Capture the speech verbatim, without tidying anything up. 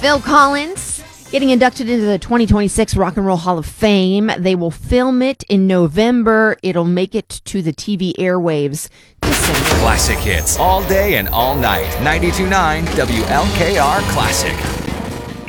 Phil Collins getting inducted into the twenty twenty-six Rock and Roll Hall of Fame. They will film it in November. It'll make it to the T V airwaves December. Classic hits all day and all night. ninety-two point nine W L K R Classic.